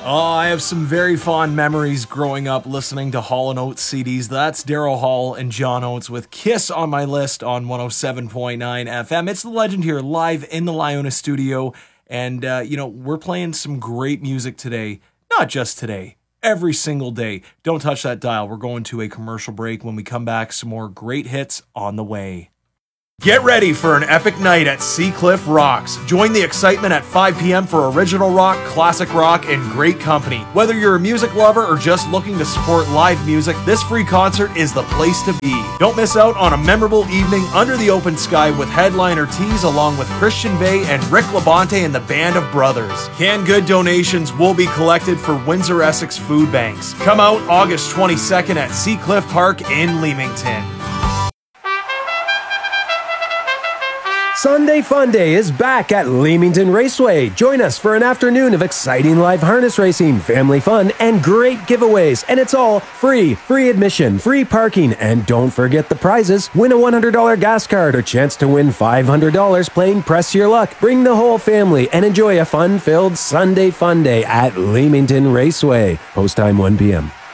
Oh, I have some very fond memories growing up listening to Hall & Oates CDs. That's Daryl Hall and John Oates with Kiss on my list on 107.9 FM. It's The Legend here, live in the Liona studio. And, we're playing some great music today. Not just today, every single day. Don't touch that dial. We're going to a commercial break. When we come back, some more great hits on the way. Get ready for an epic night at Seacliff Rocks. Join the excitement at 5 p.m. for original rock, classic rock, and great company. Whether you're a music lover or just looking to support live music, this free concert is the place to be. Don't miss out on a memorable evening under the open sky with headliner Tease along with Christian Bay and Rick Labonte and the Band of Brothers. Canned good donations will be collected for Windsor Essex food banks. Come out August 22nd at Seacliff Park in Leamington. Sunday Fun Day is back at Leamington Raceway. Join us for an afternoon of exciting live harness racing, family fun, and great giveaways. And it's all free. Free admission, free parking, and don't forget the prizes. Win a $100 gas card or chance to win $500 playing Press Your Luck. Bring the whole family and enjoy a fun-filled Sunday Fun Day at Leamington Raceway. Post time 1 p.m.